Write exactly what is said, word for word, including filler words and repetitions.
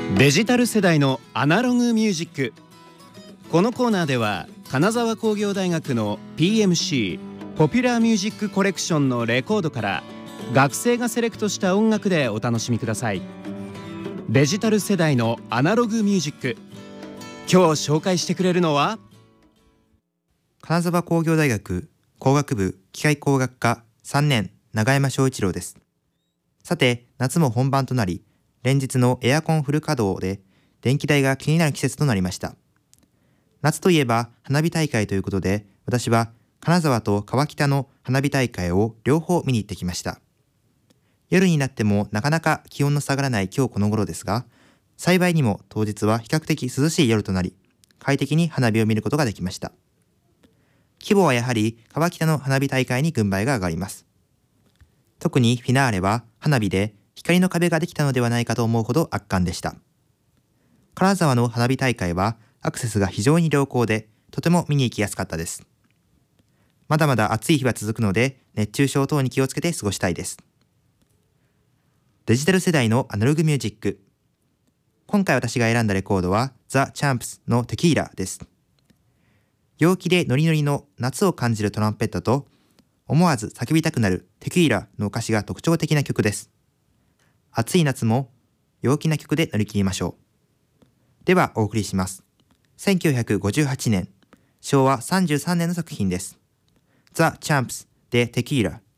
デジタル世代のアナログミュージック。このコーナーでは金沢工業大学の ピーエムシー ポピュラーミュージックコレクションのレコードから学生がセレクトした音楽でお楽しみください。デジタル世代のアナログミュージック。今日紹介してくれるのは金沢工業大学工学部機械工学科さんねん永山翔一郎です。さて、夏も本番となり、連日のエアコンフル稼働で電気代が気になる季節となりました。夏といえば花火大会ということで、私は金沢と川北の花火大会を両方見に行ってきました。夜になってもなかなか気温の下がらない今日この頃ですが、幸いにも当日は比較的涼しい夜となり、快適に花火を見ることができました。規模はやはり川北の花火大会に軍配が上がります。特にフィナーレは花火で光の壁ができたのではないかと思うほど圧巻でした。金沢の花火大会はアクセスが非常に良好で、とても見に行きやすかったです。まだまだ暑い日は続くので、熱中症等に気をつけて過ごしたいです。デジタル世代のアナログミュージック。今回私が選んだレコードはザ・チャンプスのテキーラです。陽気でノリノリの夏を感じるトランペットと、思わず叫びたくなるテキーラの歌詞が特徴的な曲です。暑い夏も陽気な曲で乗り切りましょう。ではお送りします。せんきゅうひゃくごじゅうはちねん、しょうわさんじゅうさんねんの作品です。ザ・チャンプスでテキーラ。